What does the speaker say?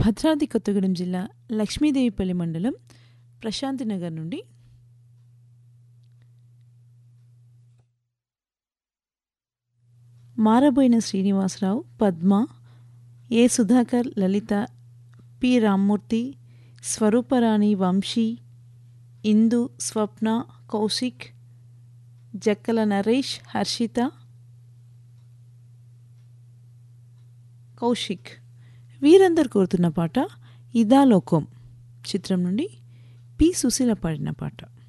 భద్రాద్రి కొత్తగూడెం జిల్లా లక్ష్మీదేవిపల్లి మండలం ప్రశాంతి నగర్ నుండి మారబోయిన శ్రీనివాసరావు, పద్మ, ఏ సుధాకర్, లలిత, పి రామ్మూర్తి, స్వరూపరాణి, వంశీ, ఇందు, స్వప్న, కౌశిక్, జక్కల నరేష్, హర్షిత, కౌశిక్ వీరందరు కోరుతున్న పాట ఇదాలోకం చిత్రం నుండి పి సుశీల పాడిన పాట.